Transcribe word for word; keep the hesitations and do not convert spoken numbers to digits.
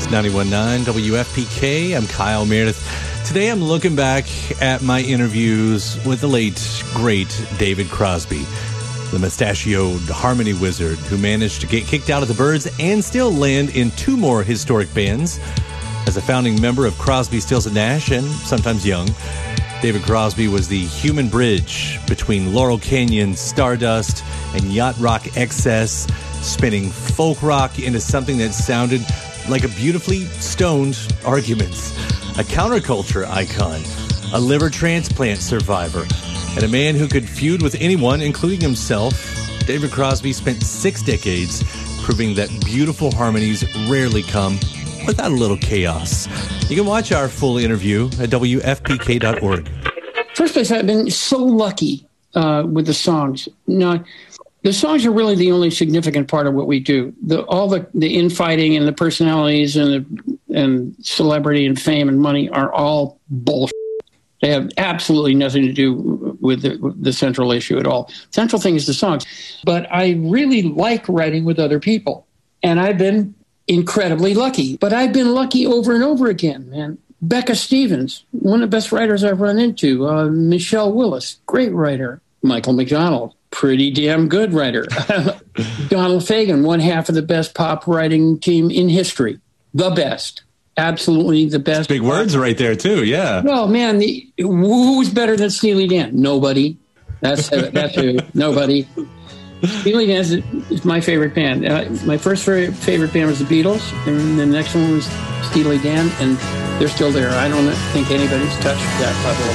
ninety-one point nine W F P K. I'm Kyle Meredith. Today I'm looking back at my interviews with the late, great David Crosby, the mustachioed harmony wizard who managed to get kicked out of the Byrds and still land in two more historic bands. As a founding member of Crosby, Stills and Nash, and sometimes Young, David Crosby was the human bridge between Laurel Canyon, Stardust, and yacht rock excess, spinning folk rock into something that sounded like a beautifully stoned Arguments, a counterculture icon, a liver transplant survivor, and a man who could feud with anyone, including himself. David Crosby spent six decades proving that beautiful harmonies rarely come without a little chaos. You can watch our full interview at W F P K dot org. First place, I've been so lucky uh, with the songs. Now, the songs are really the only significant part of what we do. The, all the, the infighting and the personalities and the, and celebrity and fame and money are all bullshit. They have absolutely nothing to do with the, with the central issue at all. Central thing is the songs. But I really like writing with other people. And I've been incredibly lucky. But I've been lucky over and over again, man. Becca Stevens, one of the best writers I've run into. Uh, Michelle Willis, great writer. Michael McDonald, pretty damn good writer. Donald Fagen, one half of the best pop writing team in history. The best. Absolutely the best. Big words right there, too, yeah. Well, man, the, who's better than Steely Dan? Nobody. That's, that's who. Nobody. Steely Dan is, is my favorite band. Uh, my first very favorite band was the Beatles, and the next one was Steely Dan, and they're still there. I don't think anybody's touched that level